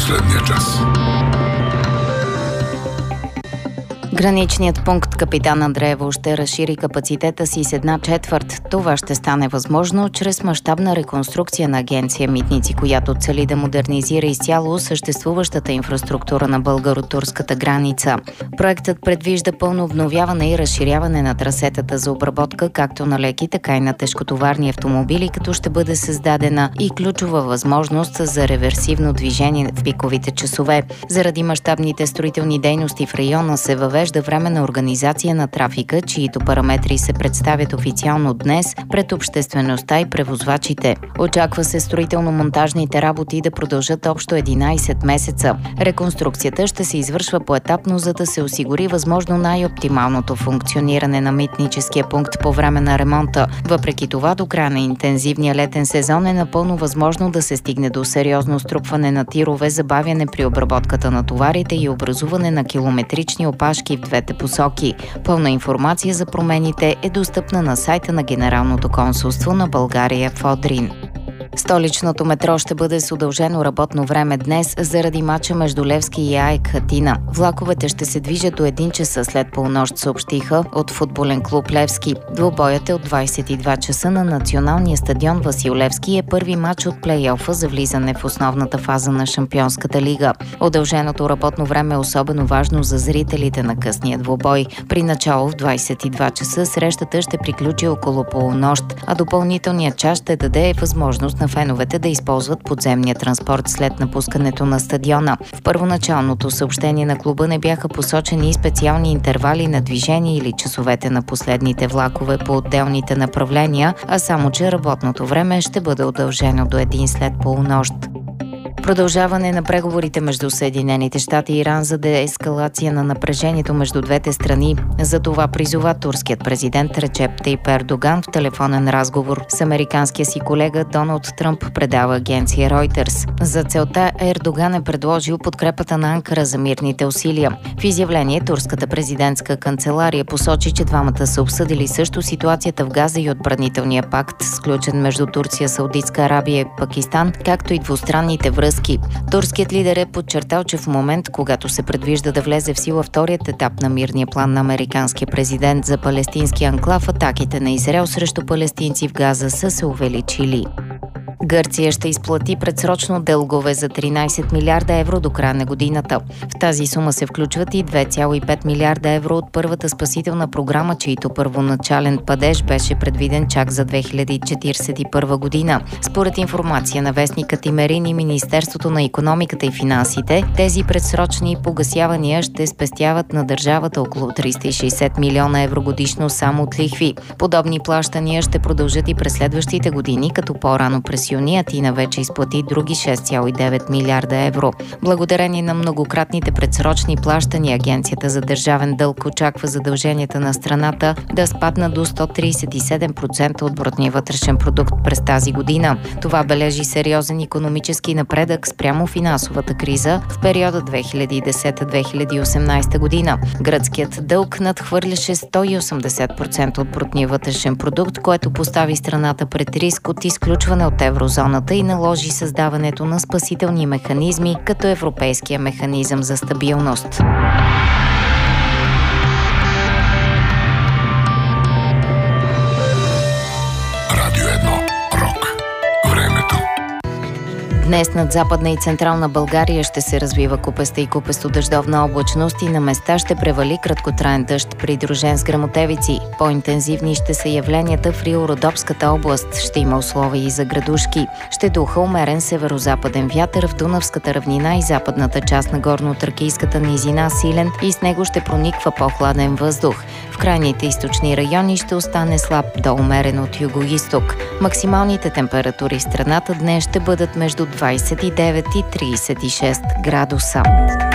последния час. Граничният пункт Капитан Андреево ще разшири капацитета си с 1/4. Това ще стане възможно чрез мащабна реконструкция на агенция Митници, която цели да модернизира изцяло съществуващата инфраструктура на българо-турската граница. Проектът предвижда пълно обновяване и разширяване на трасетата за обработка както на леки, така и на тежкотоварни автомобили, като ще бъде създадена и ключова възможност за реверсивно движение в пиковите часове. Заради мащабните строителни дейности в района се въвежда временна организация на трафика, чието параметри се представят официално днес пред обществеността и превозвачите. Очаква се строително-монтажните работи да продължат общо 11 месеца. Реконструкцията ще се извършва поетапно, за да се осигури възможно най-оптималното функциониране на митническия пункт по време на ремонта. Въпреки това, до края на интензивния летен сезон е напълно възможно да се стигне до сериозно струпване на тирове, забавяне при обработката на товарите и образуване на километрични опашки в двете посоки. Пълна информация за промените е достъпна на сайта на Генералното консулство на България в Одрин. Столичното метро ще бъде с удължено работно време днес заради мача между Левски и АЕК Атина. Влаковете ще се движат до 1 часа след полунощ, съобщиха от футболен клуб Левски. Двубоят е от 22 часа на националния стадион Васил Левски е първи мач от плей-офа за влизане в основната фаза на Шампионската лига. Удълженото работно време е особено важно за зрителите на късния двубой. При начало в 22 часа срещата ще приключи около полунощ, а допълнителният час ще даде възможност на феновете да използват подземния транспорт след напускането на стадиона. В първоначалното съобщение на клуба не бяха посочени и специални интервали на движение или часовете на последните влакове по отделните направления, а само че работното време ще бъде удължено до 1 след полунощ. Продължаване на преговорите между Съединените щати и Иран за деескалация на напрежението между двете страни. За това призова турският президент Реджеп Тайип Ердоган в телефонен разговор с американския си колега Доналд Тръмп, предава агенция Reuters. За целта Ердоган е предложил подкрепата на Анкара за мирните усилия. В изявление турската президентска канцелария посочи, че двамата са обсъдили също ситуацията в Газа и отбранителния пакт, сключен между Турция, Саудитска Арабия и Пакистан, както и двустранните връзки. Турският лидер е подчертал, че в момент, когато се предвижда да влезе в сила вторият етап на мирния план на американския президент за палестински анклав, атаките на Израел срещу палестинци в Газа са се увеличили. Гърция ще изплати предсрочно дългове за 13 милиарда евро до края на годината. В тази сума се включват и 2,5 милиарда евро от първата спасителна програма, чийто първоначален падеж беше предвиден чак за 2041 година. Според информация на вестника Тимерин и Министерството на икономиката и финансите, тези предсрочни погасявания ще спестяват на държавата около 360 милиона евро годишно само от лихви. Подобни плащания ще продължат и през следващите години, като по-рано през юни Атина вече изплати други 6,9 милиарда евро. Благодарение на многократните предсрочни плащания, Агенцията за държавен дълг очаква задълженията на страната да спаднат до 137% от брутния вътрешен продукт през тази година. Това бележи сериозен икономически напредък спрямо финансовата криза в периода 2010-2018 година. Гръцкият дълг надхвърляше 180% от брутния вътрешен продукт, което постави страната пред риск от изключване от еврозоната и наложи създаването на спасителни механизми, като Европейския механизъм за стабилност. Радио 1. Рок. Времето. Днес над Западна и Централна България ще се развива купеста и купесто-дъждовна облачност и на места ще превали краткотраен дъжд, придружен с гръмотевици. По-интензивни ще са явленията в Рило-Родопската област. Ще има условия и за градушки. Ще духа умерен северо-западен вятър в Дунавската равнина и западната част на горно-тракийската низина силен и с него ще прониква по-хладен въздух. В крайните източни райони ще остане слаб до умерен от юго-исток. Максималните температури в страната днес ще бъдат между 29 и 36 градуса.